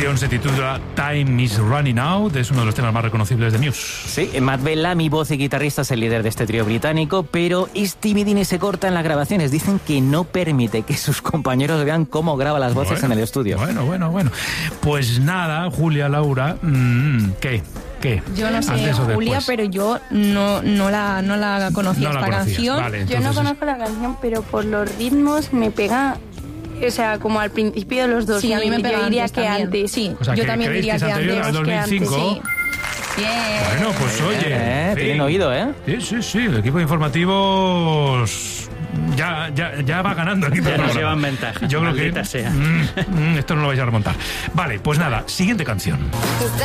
canción se titula Time is Running Out, es uno de los temas más reconocibles de Muse. Sí, Matt Bellamy, voz y guitarrista, es el líder de este trío británico, pero Stevie Diney se corta en las grabaciones. Dicen que no permite que sus compañeros vean cómo graba las voces en el estudio. Bueno. Pues nada, Julia, Laura, ¿qué? Yo no sé, Julia, pero yo no la conocía esta canción. Vale, yo no conozco la canción, pero por los ritmos me pega, o sea, como al principio de los 2000. Sí, a mí me pega. Yo diría antes que también. antes. Sí, o sea, yo también diría que antes. Al 2005. Sí. Bien. Bueno, pues oye. Tienen oído, ¿eh? Sí, el equipo de informativos ya va ganando el equipo de nos llevan ventaja. Yo creo que sea. esto no lo vais a remontar. Vale, pues nada, siguiente canción.